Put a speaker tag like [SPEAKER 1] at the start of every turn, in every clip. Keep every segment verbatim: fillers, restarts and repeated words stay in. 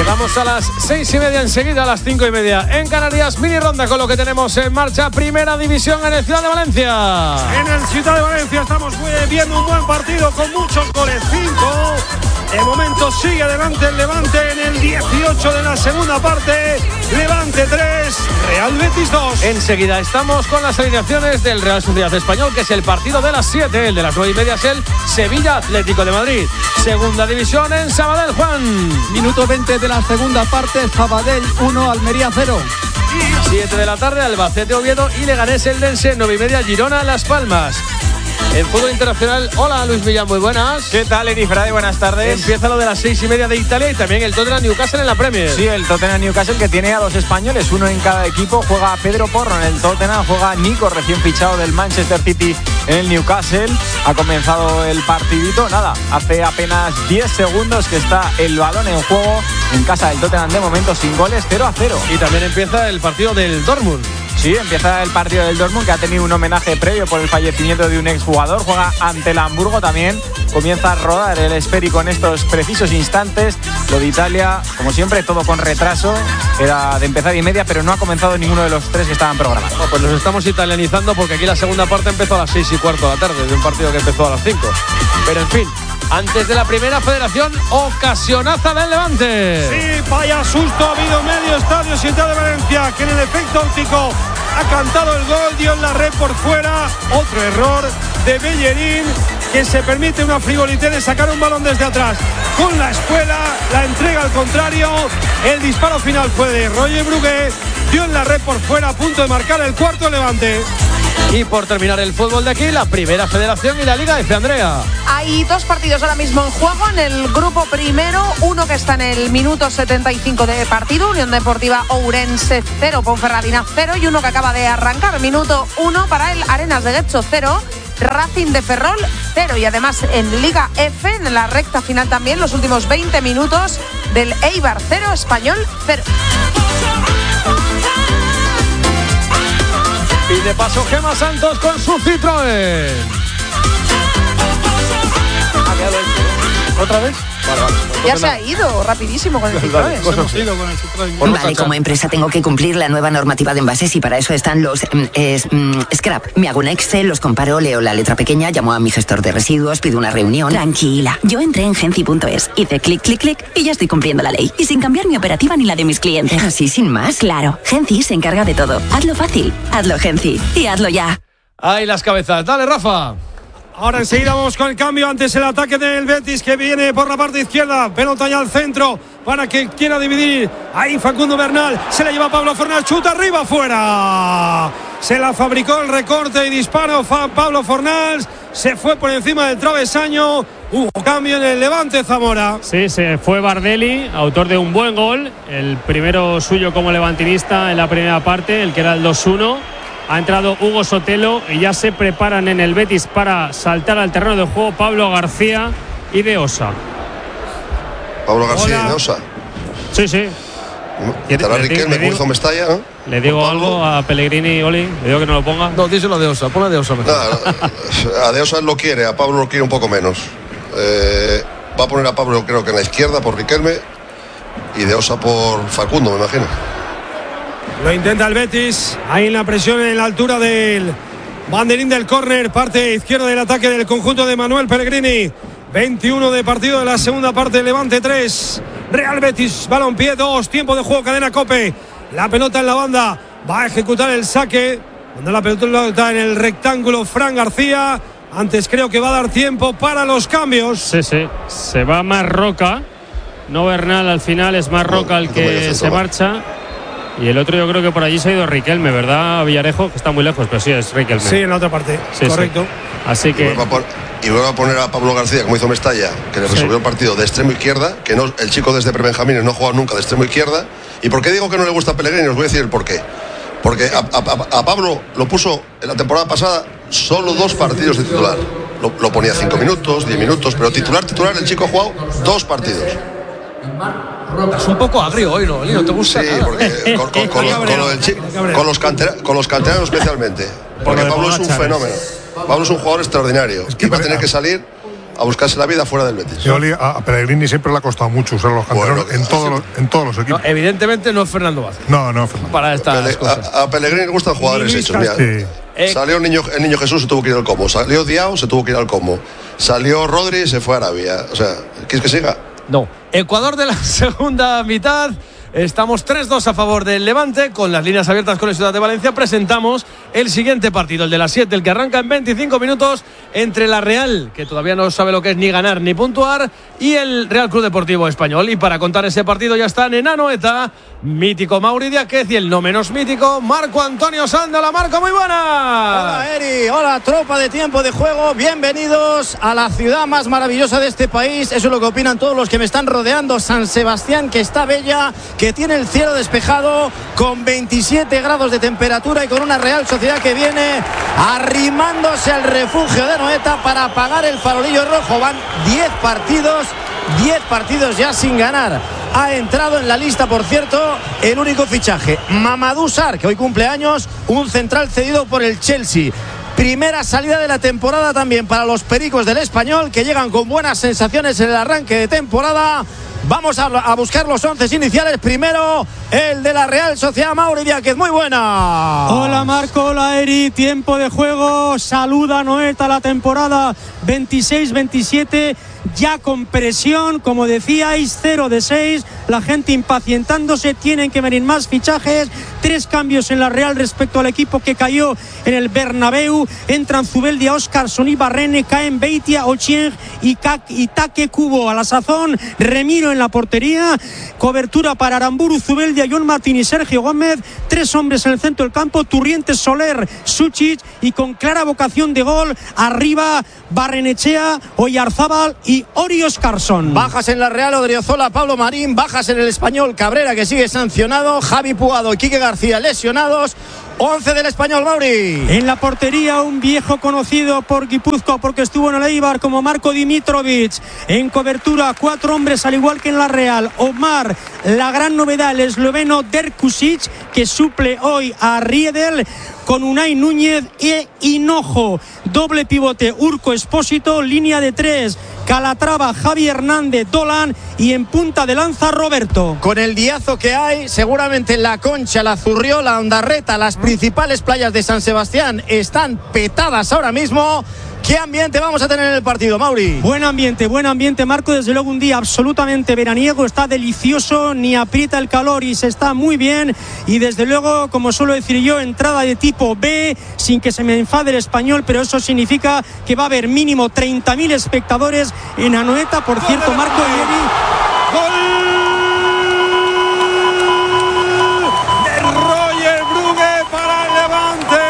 [SPEAKER 1] Llegamos a las seis y media, enseguida a las cinco y media en Canarias. Mini ronda con lo que tenemos en marcha. Primera división en el Ciudad de Valencia.
[SPEAKER 2] En el Ciudad de Valencia estamos viendo un buen partido con muchos goles. Cinco. De momento sigue adelante el Levante en el dieciocho de la segunda parte. Levante tres, Real Betis dos.
[SPEAKER 1] Enseguida estamos con las alineaciones del Real Sociedad Español, que es el partido de las siete. El de las nueve y media es el Sevilla Atlético de Madrid. Segunda división en Sabadell, Juan.
[SPEAKER 3] Minuto veinte de la segunda parte. Sabadell uno, Almería cero.
[SPEAKER 1] siete de la tarde, Albacete Oviedo y Leganés Eldense. nueve y media, Girona Las Palmas. En fútbol internacional, hola Luis Millán, muy buenas.
[SPEAKER 4] ¿Qué tal, Eri Frade? Buenas tardes.
[SPEAKER 1] Empieza lo de las seis y media de Italia y también el Tottenham Newcastle en la Premier.
[SPEAKER 4] Sí, el Tottenham Newcastle, que tiene a dos españoles, uno en cada equipo. Juega Pedro Porro en el Tottenham, juega Nico, recién fichado del Manchester City en el Newcastle. Ha comenzado el partidito, nada, hace apenas diez segundos que está el balón en juego en casa del Tottenham, de momento sin goles, cero a cero.
[SPEAKER 1] Y también empieza el partido del Dortmund.
[SPEAKER 4] Sí, empieza el partido del Dortmund, que ha tenido un homenaje previo por el fallecimiento de un exjugador. Juega ante el Hamburgo también. Comienza a rodar el esférico en estos precisos instantes. Lo de Italia, como siempre, todo con retraso. Era de empezar y media, pero no ha comenzado ninguno de los tres que estaban programados.
[SPEAKER 1] Oh, pues nos estamos italianizando porque aquí la segunda parte empezó a las seis y cuarto de la tarde, de un partido que empezó a las cinco. Pero en fin, antes de la primera, Federación, ocasionaza del Levante.
[SPEAKER 2] Sí, vaya susto ha habido medio estadio Ciudad de Valencia, que en el efecto óptico ha cantado el gol, dio en la red por fuera. Otro error de Bellerín, que se permite una frigolité de sacar un balón desde atrás con la espuela, la entrega al contrario. El disparo final fue de Roger Brugué, dio en la red por fuera, a punto de marcar el cuarto Levante.
[SPEAKER 1] Y por terminar el fútbol de aquí, la primera Federación y la Liga F, Andrea.
[SPEAKER 5] Hay dos partidos ahora mismo en juego en el grupo primero, uno que está en el minuto setenta y cinco de partido, Unión Deportiva Ourense cero, Ponferradina cero, y uno que acaba de arrancar, minuto uno para el Arenas de Getxo cero, Racing de Ferrol cero. Y además en Liga F, en la recta final también, los últimos veinte minutos del Eibar cero, Español cero.
[SPEAKER 1] Y de paso, Gemma Santos con su Citroën. ¿Otra vez? Vale, vale.
[SPEAKER 5] Ya se ha ido rapidísimo con el Citroën.
[SPEAKER 3] Vale, hemos ido con el Citroën.
[SPEAKER 6] Vale, como empresa tengo que cumplir la nueva normativa de envases y para eso están los mm, es, mm, scrap. Me hago un Excel, los comparo, leo la letra pequeña, llamo a mi gestor de residuos, pido una reunión. Tranquila, yo entré en Genci punto es, hice clic, clic, clic y ya estoy cumpliendo la ley. Y sin cambiar mi operativa ni la de mis clientes. Así, sin más. Claro, Genci se encarga de todo. Hazlo fácil, hazlo Genci y hazlo ya.
[SPEAKER 1] Ahí las cabezas. Dale, Rafa.
[SPEAKER 2] Ahora enseguida vamos con el cambio. Antes el ataque del Betis, que viene por la parte izquierda. Pelota ya al centro para que quiera dividir. Ahí Facundo Bernal. Se la lleva Pablo Fornals. Chuta arriba, fuera. Se la fabricó el recorte y disparo. Pablo Fornals se fue por encima del travesaño. Hubo cambio en el Levante, Zamora.
[SPEAKER 7] Sí, se fue Bardelli, autor de un buen gol. El primero suyo como levantinista en la primera parte, el que era el dos uno. Ha entrado Hugo Sotelo y ya se preparan en el Betis para saltar al terreno de juego Pablo García y De Osa.
[SPEAKER 8] Pablo García
[SPEAKER 2] Hola.
[SPEAKER 8] y De Osa.
[SPEAKER 7] Sí, sí.
[SPEAKER 8] Estará Riquelme, como hizo Mestalla, ¿no?
[SPEAKER 7] Le digo algo a Pellegrini, Oli, le digo que no lo ponga.
[SPEAKER 1] No, díselo a De Osa, ponle a De Osa mejor.
[SPEAKER 8] No, a De Osa lo quiere, a Pablo lo quiere un poco menos. Eh, va a poner a Pablo, creo que en la izquierda por Riquelme y De Osa por Facundo, me imagino.
[SPEAKER 2] Lo intenta el Betis. Ahí en la presión en la altura del banderín del córner. Parte izquierda del ataque del conjunto de Manuel Pellegrini. veintiuno de partido de la segunda parte. Levante tres, Real Betis Balompié dos. Tiempo de juego, cadena COPE. La pelota en la banda. Va a ejecutar el saque. Cuando la pelota en el rectángulo, Fran García. Antes creo que va a dar tiempo para los cambios.
[SPEAKER 7] Sí, sí. Se va Marroca. No Bernal al final, es Marroca el que se marcha. Y el otro yo creo que por allí se ha ido Riquelme, ¿verdad? Villarejo, que está muy lejos, pero sí es Riquelme.
[SPEAKER 2] Sí, en la otra parte,
[SPEAKER 7] sí,
[SPEAKER 2] correcto.
[SPEAKER 7] Sí. Así que...
[SPEAKER 8] Y vuelve a poner a Pablo García, como hizo Mestalla, que le resolvió sí. el partido de extremo izquierda, que no, el chico desde prebenjamines no ha jugado nunca de extremo izquierda. ¿Y por qué digo que no le gusta a Pellegrini? Os voy a decir el porqué. Porque a, a, a Pablo lo puso en la temporada pasada solo dos partidos de titular. Lo, lo ponía cinco minutos, diez minutos, pero titular, titular, el chico ha jugado dos partidos.
[SPEAKER 1] Es un poco agrio hoy, ¿no? ¿No te gusta?
[SPEAKER 8] Sí,
[SPEAKER 1] nada?
[SPEAKER 8] porque con, con, con, los, con, lo del chi, con, los cantera, con los canteranos especialmente. Porque Pablo es un fenómeno. Pablo es un jugador extraordinario. Y va a tener que salir a buscarse la vida fuera del Betis.
[SPEAKER 9] Yo, a, a Pellegrini siempre le ha costado mucho usar los canteranos bueno, en, todos los, en todos los equipos.
[SPEAKER 1] No, evidentemente no es Fernando Vázquez.
[SPEAKER 9] No, no, Fernando.
[SPEAKER 1] Para estas
[SPEAKER 8] Pele,
[SPEAKER 1] cosas.
[SPEAKER 8] A, a Pellegrini le gustan jugadores hechos. Mira, sí. eh, salió el niño, el niño Jesús, se tuvo que ir al Como. Salió Diao, se tuvo que ir al Como. Salió Rodri, se fue a Arabia. O sea, ¿quieres que siga?
[SPEAKER 1] No. Ecuador de la segunda mitad. Estamos tres dos a favor del Levante. Con las líneas abiertas con el Ciudad de Valencia presentamos el siguiente partido, el de las siete, el que arranca en veinticinco minutos entre la Real, que todavía no sabe lo que es ni ganar ni puntuar, y el Real Club Deportivo Español. Y para contar ese partido ya están en Anoeta, mítico Mauri Diáquez y el no menos mítico Marco Antonio Sandala. Marco, muy buena.
[SPEAKER 10] Hola Eri, hola tropa de Tiempo de Juego, bienvenidos a la ciudad más maravillosa de este país. Eso es lo que opinan todos los que me están rodeando. San Sebastián, que está bella, que tiene el cielo despejado, con veintisiete grados de temperatura y con una Real Sociedad que viene arrimándose al refugio de Anoeta para apagar el farolillo rojo. Van diez partidos, diez partidos ya sin ganar. Ha entrado en la lista, por cierto, el único fichaje, Mamadou Sarr, que hoy cumple años, un central cedido por el Chelsea. Primera salida de la temporada también para los Pericos del Español, que llegan con buenas sensaciones en el arranque de temporada. Vamos a, a buscar los once iniciales. Primero, el de la Real Sociedad, Mauri Diáquez. Muy buena.
[SPEAKER 11] Hola Marco, hola Eri. Tiempo de juego. Saluda Anoeta la temporada veintiséis veintisiete. Ya con presión, como decíais, cero de seis. La gente impacientándose. Tienen que venir más fichajes. Tres cambios en la Real respecto al equipo que cayó en el Bernabéu. Entran Zubeldia, Óscarson y Barrene. Caen Beitia, Ochieng y, y Take Kubo. A la sazón, Remiro en la portería. Cobertura para Aramburu, Zubeldia, John Martín y Sergio Gómez. Tres hombres en el centro del campo. Turrientes, Soler, Suchic. Y con clara vocación de gol, arriba Barrenechea, Oyarzábal y Ori Óscarson.
[SPEAKER 10] Bajas en la Real, Odriozola, Pablo Marín. Bajas en el Español, Cabrera, que sigue sancionado. Javi Puado y Quique García lesionados. once del Español, Mauri.
[SPEAKER 11] En la portería, un viejo conocido por Guipúzcoa porque estuvo en el Eibar, como Marco Dimitrovic. En cobertura, cuatro hombres al igual que en la Real. Omar, la gran novedad, el esloveno Derkusic, que suple hoy a Riedel, con Unai Núñez e Hinojo. Doble pivote, Urco Espósito, línea de tres, Calatrava, Javi Hernández, Dolan, y en punta de lanza Roberto.
[SPEAKER 10] Con el diazo que hay, seguramente La Concha, La Zurriola, Ondarreta, las principales playas de San Sebastián están petadas ahora mismo. ¿Qué ambiente vamos a tener en el partido, Mauri?
[SPEAKER 11] Buen ambiente, buen ambiente, Marco. Desde luego un día absolutamente veraniego. Está delicioso, ni aprieta el calor y se está muy bien. Y desde luego, como suelo decir yo, entrada de tipo B, sin que se me enfade el Español, pero eso significa que va a haber mínimo treinta mil espectadores en Anoeta. Por cierto, Marco y
[SPEAKER 2] ¡Gol de Roger Brugge para el Levante!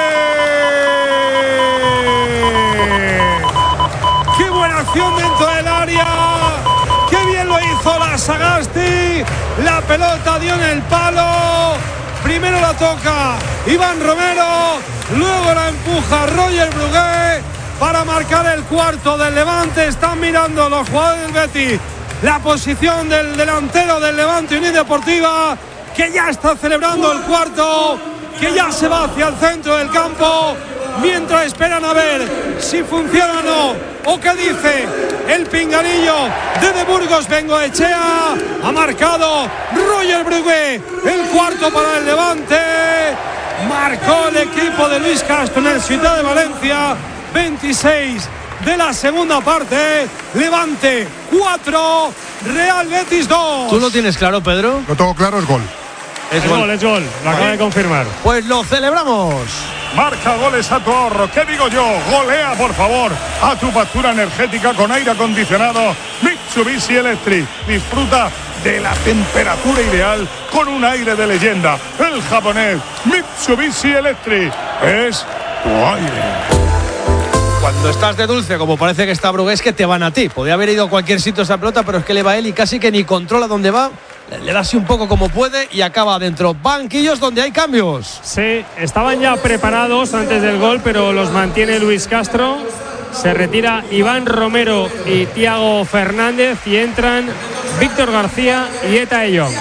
[SPEAKER 2] ¡Qué buena acción dentro del área! ¡Qué bien lo hizo la Sagasti! La pelota dio en el palo. Primero la toca Iván Romero, luego la empuja Roger Brugge para marcar el cuarto del Levante. Están mirando los jugadores del Betis la posición del delantero del Levante Unión Deportiva, que ya está celebrando el cuarto, que ya se va hacia el centro del campo, mientras esperan a ver si funciona o no, o qué dice el pinganillo de De Burgos Bengoechea. Ha marcado Roger Brugge el cuarto para el Levante. Marcó el equipo de Luis Castro en el Ciudad de Valencia. veintiséis de la segunda parte. Levante cuatro, Real Betis dos.
[SPEAKER 1] ¿Tú lo tienes claro, Pedro?
[SPEAKER 9] Lo tengo claro, es gol.
[SPEAKER 7] Es, es gol, gol, es gol. Lo acaba de confirmar.
[SPEAKER 1] Pues lo celebramos.
[SPEAKER 12] Marca goles a tu ahorro. ¿Qué digo yo? Golea, por favor, a tu factura energética con aire acondicionado Mitsubishi Electric. Disfruta de la temperatura ideal con un aire de leyenda. El japonés Mitsubishi Electric es tu aire.
[SPEAKER 1] Cuando estás de dulce, como parece que está Brugge, es que te van a ti. Podría haber ido a cualquier sitio esa pelota, pero es que le va él y casi que ni controla dónde va. Le da así un poco como puede y acaba adentro. Banquillos donde hay cambios.
[SPEAKER 7] Sí, estaban ya preparados antes del gol, pero los mantiene Luis Castro. Se retira Iván Romero y Thiago Fernández y entran Víctor García y Eta Eyong.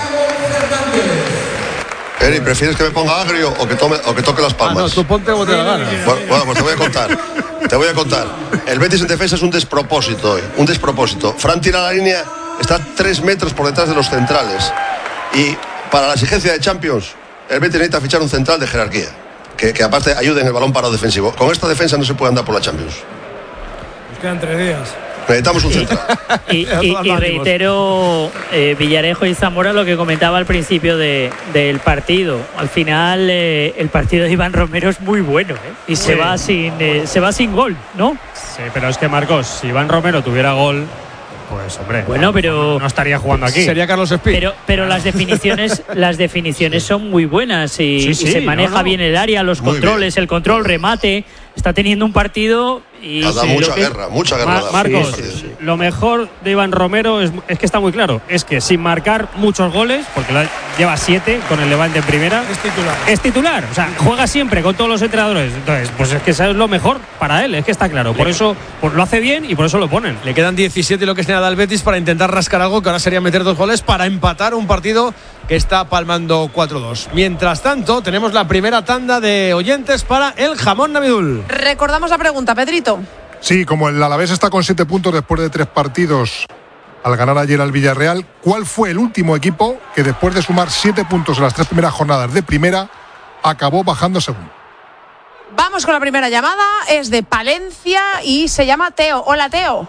[SPEAKER 8] Eri, ¿prefieres que me ponga agrio o que tome o que toque las palmas?
[SPEAKER 1] Ah, no, tú ponte como te da gana.
[SPEAKER 8] Bueno, bueno, pues te voy a contar. Te voy a contar. El Betis en defensa es un despropósito hoy. Un despropósito. Fran tira la línea, está tres metros por detrás de los centrales. Y para la exigencia de Champions, el Betis necesita fichar un central de jerarquía. Que, que aparte ayude en el balón parado defensivo. Con esta defensa no se puede andar por la Champions.
[SPEAKER 2] Nos quedan tres días.
[SPEAKER 8] Necesitamos un central.
[SPEAKER 13] Y, y, y reitero, eh, Villarejo y Zamora, lo que comentaba al principio de, del partido. Al final, eh, el partido de Iván Romero es muy bueno, ¿eh? Y sí. se va sin eh, se va sin gol, ¿no?
[SPEAKER 7] Sí, pero es que, Marcos, si Iván Romero tuviera gol, pues hombre,
[SPEAKER 13] bueno,
[SPEAKER 7] no,
[SPEAKER 13] pero
[SPEAKER 7] no estaría jugando aquí.
[SPEAKER 1] Sería Carlos Espí.
[SPEAKER 13] Pero, pero las definiciones, las definiciones son muy buenas y,
[SPEAKER 7] sí, sí,
[SPEAKER 13] y se maneja
[SPEAKER 7] no, no.
[SPEAKER 13] bien el área, los
[SPEAKER 8] Muy
[SPEAKER 13] controles,
[SPEAKER 8] bien.
[SPEAKER 13] el control, remate. Está teniendo un partido y
[SPEAKER 8] Ha dado
[SPEAKER 13] sí,
[SPEAKER 8] mucha
[SPEAKER 13] que,
[SPEAKER 8] guerra, mucha guerra.
[SPEAKER 7] Mar-
[SPEAKER 8] da,
[SPEAKER 7] Marcos,
[SPEAKER 8] sí, sí, sí.
[SPEAKER 7] lo mejor de Iván Romero es, es que está muy claro, es que sin marcar muchos goles, porque la, lleva siete con el Levante en primera,
[SPEAKER 2] Es titular.
[SPEAKER 7] es titular, o sea, juega siempre con todos los entrenadores. Entonces, pues es que eso es lo mejor para él, es que está claro. Por eso pues lo hace bien y por eso lo ponen.
[SPEAKER 1] Le quedan diecisiete y lo que es nada al Betis para intentar rascar algo, que ahora sería meter dos goles para empatar un partido que está palmando cuatro dos. Mientras tanto, tenemos la primera tanda de oyentes para el jamón Navidul.
[SPEAKER 5] Recordamos la pregunta, Pedrito.
[SPEAKER 9] Sí, como el Alavés está con siete puntos después de tres partidos al ganar ayer al Villarreal, ¿cuál fue el último equipo que después de sumar siete puntos en las tres primeras jornadas de primera acabó bajando segundo?
[SPEAKER 5] Vamos con la primera llamada. Es de Palencia y se llama Teo. Hola, Teo.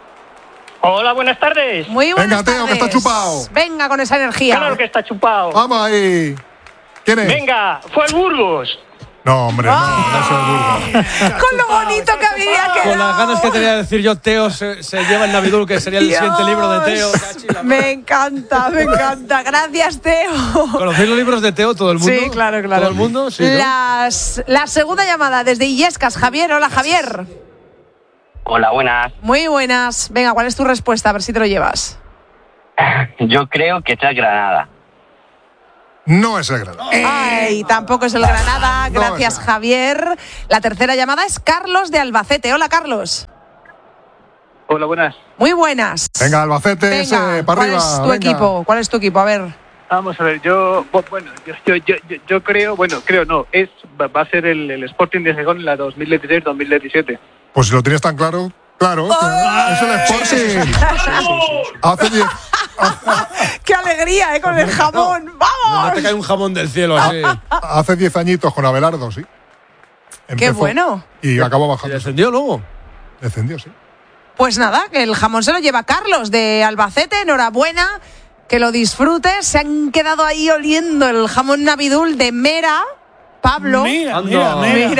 [SPEAKER 14] Hola, buenas tardes.
[SPEAKER 5] Muy buenas
[SPEAKER 9] Venga, Teo,
[SPEAKER 5] tardes.
[SPEAKER 9] que está chupado.
[SPEAKER 5] Venga con esa energía.
[SPEAKER 14] Claro que está chupado.
[SPEAKER 9] Vamos ahí. ¿Quién es?
[SPEAKER 14] Venga, fue el Burgos.
[SPEAKER 9] No, hombre, no, no soy Burgos.
[SPEAKER 5] Con lo bonito que había quedado.
[SPEAKER 1] Con las ganas que tenía de decir yo, Teo se, se lleva el Navidul, que sería el
[SPEAKER 5] Dios.
[SPEAKER 1] siguiente libro de Teo. Cachila.
[SPEAKER 5] Me encanta, me encanta. Gracias, Teo.
[SPEAKER 1] ¿Conocéis los libros de Teo, todo el mundo?
[SPEAKER 5] Sí, claro, claro.
[SPEAKER 1] ¿Todo el mundo? Sí, ¿no?
[SPEAKER 5] Las, la segunda llamada desde Illescas. Javier, hola, Javier.
[SPEAKER 15] Hola, buenas.
[SPEAKER 5] Muy buenas. Venga, ¿cuál es tu respuesta? A ver si te lo llevas.
[SPEAKER 15] Yo creo que está Granada.
[SPEAKER 9] No es el Granada.
[SPEAKER 5] Ay, tampoco es el Granada.
[SPEAKER 9] No
[SPEAKER 5] Gracias,
[SPEAKER 9] es el-
[SPEAKER 5] Javier. La tercera llamada es Carlos de Albacete. Hola, Carlos.
[SPEAKER 14] Hola, buenas.
[SPEAKER 5] Muy buenas.
[SPEAKER 9] Venga, Albacete,
[SPEAKER 5] Venga,
[SPEAKER 9] ese, para
[SPEAKER 5] ¿cuál
[SPEAKER 9] arriba.
[SPEAKER 5] es tu
[SPEAKER 9] venga.
[SPEAKER 5] equipo? ¿Cuál es tu equipo? A ver.
[SPEAKER 14] Vamos a ver, yo, bueno, yo, yo, yo, yo- yo creo, bueno, creo no, es va va a ser el, el Sporting de Gijón en la dos mil dieciséis dos mil diecisiete.
[SPEAKER 9] Pues si lo tienes tan claro, claro, que es el Sporting. Hace diez.
[SPEAKER 5] ¡Qué alegría, eh! Con el jamón.
[SPEAKER 1] No
[SPEAKER 5] ¡Vamos!
[SPEAKER 1] te cae un jamón del cielo así.
[SPEAKER 9] Hace diez añitos con Abelardo, sí.
[SPEAKER 5] ¡Qué
[SPEAKER 9] Empezó
[SPEAKER 5] bueno!
[SPEAKER 9] Y acabó
[SPEAKER 1] ¿Y
[SPEAKER 9] bajando.
[SPEAKER 1] descendió luego?
[SPEAKER 9] Descendió, sí.
[SPEAKER 5] Pues nada, que el jamón se lo lleva Carlos de Albacete. Enhorabuena, que lo disfrutes. Se han quedado ahí oliendo el jamón Navidul de Mera, Pablo.
[SPEAKER 1] Mira, mira,
[SPEAKER 5] Mira.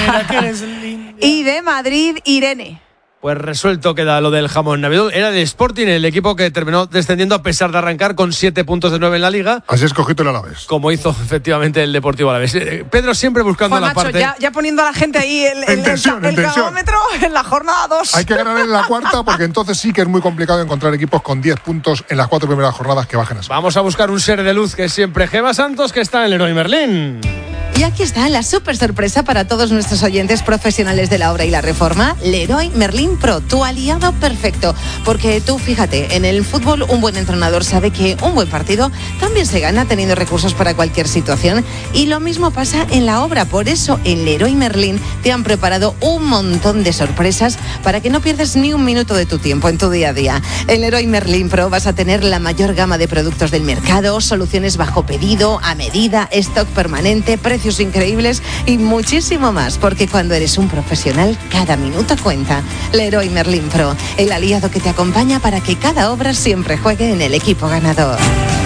[SPEAKER 5] Y de Madrid, Irene.
[SPEAKER 1] Pues resuelto queda lo del jamón Navidul. Era el Sporting, el equipo que terminó descendiendo a pesar de arrancar con siete puntos de nueve en la Liga.
[SPEAKER 9] Así escogido el Alavés.
[SPEAKER 1] Como hizo efectivamente el Deportivo Alavés. Eh, Pedro siempre buscando
[SPEAKER 5] Juan
[SPEAKER 1] la
[SPEAKER 5] Macho,
[SPEAKER 1] parte.
[SPEAKER 5] ya, ya poniendo a la gente ahí el, el,
[SPEAKER 9] En tensión,
[SPEAKER 5] el,
[SPEAKER 9] en
[SPEAKER 5] el
[SPEAKER 9] tensión.
[SPEAKER 5] cagómetro en la jornada dos.
[SPEAKER 9] Hay que ganar en la cuarta porque entonces sí que es muy complicado encontrar equipos con diez puntos en las cuatro primeras jornadas que bajen así.
[SPEAKER 1] Vamos a buscar un ser de luz que es siempre Gema Santos, que está en el Leroy Merlin.
[SPEAKER 16] Y aquí está la súper sorpresa para todos nuestros oyentes profesionales de la obra y la reforma. Leroy Merlin Pro, tu aliado perfecto. Porque tú, fíjate, en el fútbol un buen entrenador sabe que un buen partido también se gana teniendo recursos para cualquier situación. Y lo mismo pasa en la obra. Por eso en Leroy Merlin te han preparado un montón de sorpresas para que no pierdas ni un minuto de tu tiempo en tu día a día. En Leroy Merlin Pro vas a tener la mayor gama de productos del mercado, soluciones bajo pedido, a medida, stock permanente, precios increíbles y muchísimo más, porque cuando eres un profesional, cada minuto cuenta. Leroy Merlin Pro, el aliado que te acompaña para que cada obra siempre juegue en el equipo ganador.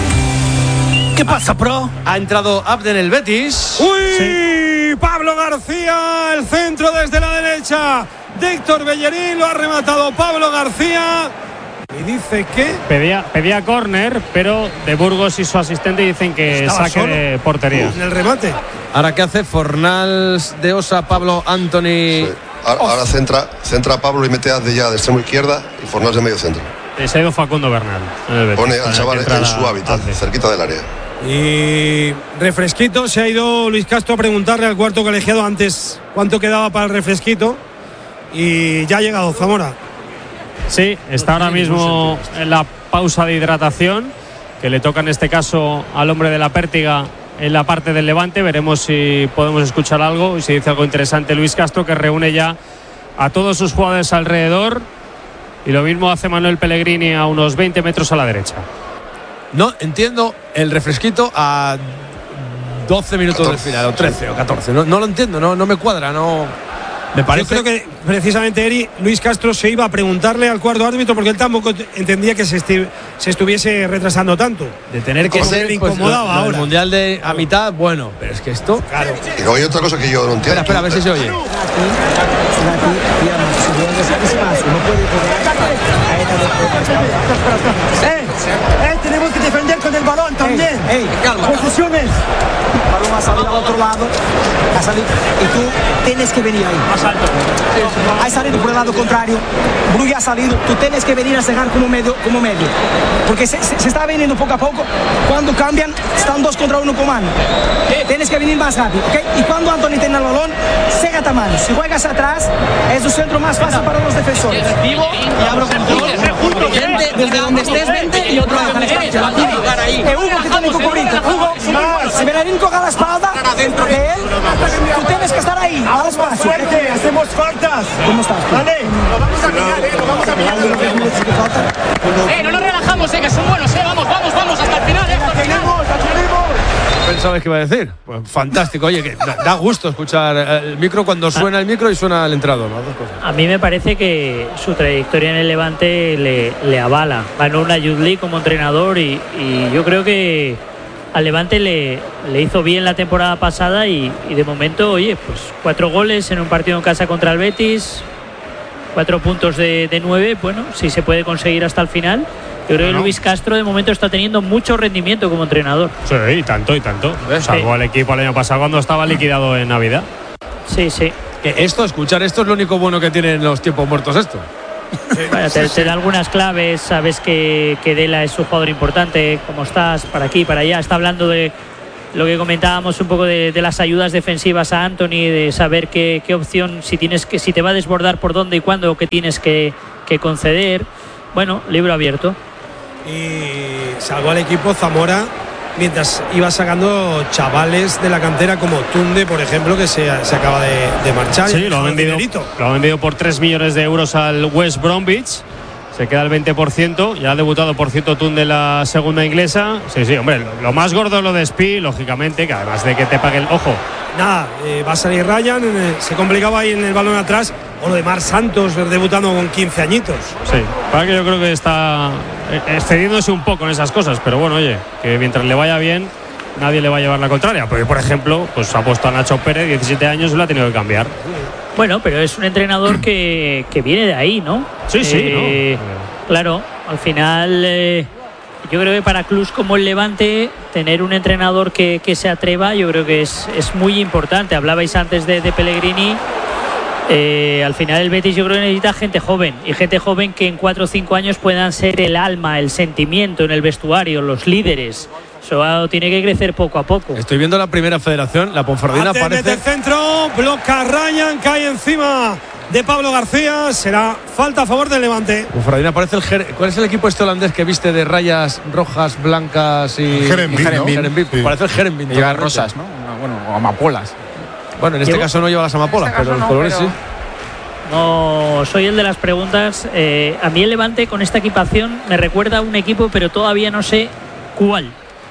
[SPEAKER 1] ¿Qué pasa, pro? Ha entrado Abden el Betis.
[SPEAKER 2] ¡Uy! Sí. Pablo García, el centro desde la derecha de Héctor Bellerín, lo ha rematado Pablo García. Y dice que
[SPEAKER 7] Pedía, pedía córner, pero de Burgos y su asistente dicen que
[SPEAKER 2] Estaba
[SPEAKER 7] saque
[SPEAKER 2] solo.
[SPEAKER 7] de portería.
[SPEAKER 2] en el remate.
[SPEAKER 1] Ahora, ¿qué hace Fornals de Osa, Pablo, Anthony?
[SPEAKER 8] Sí. Ahora, ahora centra, centra a Pablo y mete a de ya de extremo izquierda y Fornals de medio centro.
[SPEAKER 7] Eh, Se ha ido Facundo Bernal. en el Betis,
[SPEAKER 8] Pone
[SPEAKER 7] para
[SPEAKER 8] al
[SPEAKER 7] que
[SPEAKER 8] chaval en
[SPEAKER 7] entrara
[SPEAKER 8] su hábitat,
[SPEAKER 7] Abde.
[SPEAKER 8] cerquita del área.
[SPEAKER 2] Y refresquito, se ha ido Luis Castro a preguntarle al cuarto colegiado antes cuánto quedaba para el refresquito. Y ya ha llegado Zamora.
[SPEAKER 7] Sí, está ahora mismo en la pausa de hidratación, que le toca en este caso al hombre de la Pértiga en la parte del Levante. Veremos si podemos escuchar algo y si dice algo interesante Luis Castro, que reúne ya a todos sus jugadores alrededor. Y lo mismo hace Manuel Pellegrini a unos veinte metros a la derecha.
[SPEAKER 1] No entiendo el refresquito a doce minutos del final, o trece o catorce. No, no lo entiendo, no, no me cuadra, no. Me parece.
[SPEAKER 2] Yo creo que precisamente Eri, Luis Castro se iba a preguntarle al cuarto árbitro porque él tampoco entendía que se, esti- se estuviese retrasando tanto.
[SPEAKER 1] De tener que ser, le incomodaba pues, lo, lo ahora. El mundial de a mitad, bueno, pero es que esto.
[SPEAKER 2] Claro.
[SPEAKER 8] Y luego hay otra cosa que yo no entiendo.
[SPEAKER 1] Espera, espera, a ver si se oye.
[SPEAKER 17] ¡Eh! ¡Eh! Tenemos que defender con el balón también.
[SPEAKER 18] ¡Ey! ey calma.
[SPEAKER 17] Posiciones.
[SPEAKER 18] El balón ha salido al otro lado. Ha salido. Y tú tienes que venir ahí.
[SPEAKER 7] Más alto.
[SPEAKER 18] Ha salido por el lado contrario. Brugge ha salido. Tú tienes que venir a cegar como medio. Como medio. Porque se, se, se está viniendo poco a poco. Cuando cambian, están dos contra uno con mano. Tienes que venir más rápido. ¿Okay? Y cuando Anthony tiene el balón, cégate a mano. Si juegas atrás, es un centro más fácil para los defensores.
[SPEAKER 17] Vivo y abro control. Vente desde donde estés, vente y otro al espacio.
[SPEAKER 18] Eh, Hugo, que tiene que cubrirte. Hugo, si Bellerín coja la espalda de él, tú tienes que estar ahí, al espacio.
[SPEAKER 17] Fuerte, hacemos faltas.
[SPEAKER 18] ¿Cómo estás?
[SPEAKER 17] Vale, lo vamos a mirar, eh, lo vamos a mirar.
[SPEAKER 19] Eh, no nos relajamos, eh, que son buenos, eh, vamos, vamos, vamos, hasta el final, eh, hasta el final.
[SPEAKER 1] ¿Pensabais que iba a decir? Pues fantástico, oye, que da, da gusto escuchar el micro cuando suena el micro y suena el entrenador, ¿no? Dos cosas.
[SPEAKER 13] A mí me parece que su trayectoria en el Levante le, le avala. Ganó una Youth League como entrenador y, y yo creo que al Levante le, le hizo bien la temporada pasada y, y de momento, oye, pues cuatro goles en un partido en casa contra el Betis, cuatro puntos de, de nueve, bueno, si se puede conseguir hasta el final. Yo creo que Luis Castro de momento está teniendo mucho rendimiento como entrenador.
[SPEAKER 7] Sí, y tanto, y tanto. Salvo
[SPEAKER 13] sí.
[SPEAKER 7] el equipo el año pasado cuando estaba liquidado en Navidad.
[SPEAKER 13] Sí, sí.
[SPEAKER 1] Que esto, escuchar esto es lo único bueno que tienen los tiempos muertos esto.
[SPEAKER 13] Bueno, te, te da algunas claves, sabes que, que Dela es su jugador importante, cómo estás, para aquí, para allá. Está hablando de lo que comentábamos un poco de, de las ayudas defensivas a Anthony, de saber qué, qué opción, si tienes que, si te va a desbordar por dónde y cuándo, qué tienes que, que conceder. Bueno, libro abierto.
[SPEAKER 2] Y salvó al equipo Zamora mientras iba sacando chavales de la cantera como Tunde, por ejemplo, que se, se acaba de, de marchar.
[SPEAKER 7] Sí, lo ha vendido, lo ha vendido por tres millones de euros al West Bromwich. Se queda el veinte por ciento. Ya ha debutado, por cierto, Tunde en la segunda inglesa. Sí, sí, hombre, lo, lo más gordo es lo de Spi, lógicamente, que además de que te pague el ojo.
[SPEAKER 2] Nada, eh, va a salir Ryan, eh, se complicaba ahí en el balón atrás. O lo de Mar Santos debutando con quince añitos.
[SPEAKER 7] Sí, para que yo creo que está excediéndose un poco en esas cosas, pero bueno, oye, que mientras le vaya bien, nadie le va a llevar la contraria. Porque, por ejemplo, pues ha puesto a Nacho Pérez, diecisiete años, y lo ha tenido que cambiar.
[SPEAKER 13] Bueno, pero es un entrenador que, que viene de ahí, ¿no?
[SPEAKER 7] Sí, sí,
[SPEAKER 13] eh, ¿no? Claro, al final eh, yo creo que para clubes como el Levante tener un entrenador que, que se atreva, yo creo que es, es muy importante. Hablabais antes de, de Pellegrini. Eh, al final el Betis yo creo que necesita gente joven, y gente joven que en cuatro o cinco años puedan ser el alma, el sentimiento en el vestuario, los líderes. Eso tiene que crecer poco a poco.
[SPEAKER 1] Estoy viendo la primera federación, la Ponferradina
[SPEAKER 2] Antes
[SPEAKER 1] parece...
[SPEAKER 2] desde el centro, bloca Ryan, cae encima de Pablo García, será falta a favor del Levante.
[SPEAKER 1] Ponferradina parece el... Ger... ¿Cuál es el equipo este holandés que viste de rayas rojas, blancas y...
[SPEAKER 9] Herenveen, ¿no?
[SPEAKER 1] Herenveen.
[SPEAKER 9] Sí.
[SPEAKER 1] Parece el Herenveen.
[SPEAKER 4] Lleva rosas, ¿no? Bueno, o amapolas.
[SPEAKER 1] Bueno, en este
[SPEAKER 13] Llevo...
[SPEAKER 1] caso no lleva las amapolas,
[SPEAKER 13] en este
[SPEAKER 1] pero los
[SPEAKER 13] no,
[SPEAKER 1] colores
[SPEAKER 13] pero...
[SPEAKER 1] sí.
[SPEAKER 13] No, soy el de las preguntas. Eh, a mí el Levante con esta equipación me recuerda a un equipo, pero todavía no sé cuál.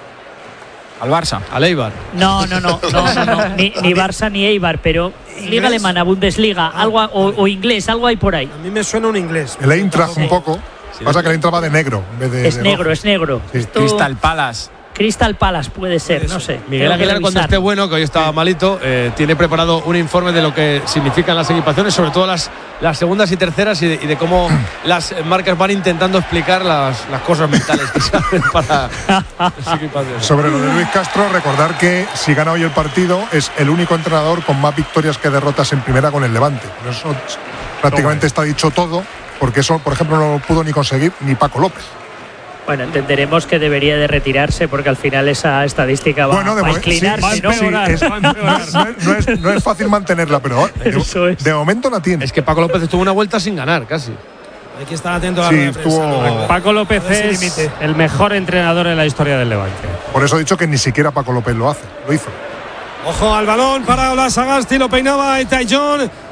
[SPEAKER 4] Al Barça.
[SPEAKER 1] Al Eibar.
[SPEAKER 13] No, no, no, no, no, no. Ni, ni Barça ni Eibar, pero Liga Alemana, Bundesliga, algo o, o inglés, algo hay por ahí.
[SPEAKER 2] A mí me suena un inglés.
[SPEAKER 9] El Eintracht un poco. Sí. Pasa que el Eintracht va de negro en vez de,
[SPEAKER 13] es
[SPEAKER 9] de
[SPEAKER 13] negro,
[SPEAKER 9] rojo.
[SPEAKER 13] es negro.
[SPEAKER 9] Sí.
[SPEAKER 13] Esto...
[SPEAKER 4] Crystal Palace.
[SPEAKER 13] Crystal Palace puede ser, no sé.
[SPEAKER 1] Miguel Aguilar, cuando esté bueno, que hoy estaba malito, eh, tiene preparado un informe de lo que significan las equipaciones, sobre todo las, las segundas y terceras, y de, y de cómo las marcas van intentando explicar las, las cosas mentales que se hacen para las equipaciones.
[SPEAKER 9] Sobre lo de Luis Castro, recordar que si gana hoy el partido es el único entrenador con más victorias que derrotas en primera con el Levante. Por eso prácticamente está dicho todo, porque eso, por ejemplo, no lo pudo ni conseguir ni Paco López.
[SPEAKER 13] Bueno, entenderemos que debería de retirarse porque al final esa estadística va,
[SPEAKER 9] bueno, de
[SPEAKER 13] va a inclinarse,
[SPEAKER 9] sí,
[SPEAKER 13] ¿no?
[SPEAKER 9] Sí, es, no, no, es, no es fácil mantenerla, pero de, de momento la tiene.
[SPEAKER 1] Es que Paco López estuvo una vuelta sin ganar, casi.
[SPEAKER 2] Hay que estar atento a la
[SPEAKER 9] sí,
[SPEAKER 2] rueda de prensa,
[SPEAKER 9] estuvo...
[SPEAKER 2] ¿no?
[SPEAKER 7] Paco López es el mejor entrenador en la historia del Levante.
[SPEAKER 9] Por eso he dicho que ni siquiera Paco López lo hace, lo hizo.
[SPEAKER 2] Ojo al balón para Ola Sagasti, lo peinaba Etaillón.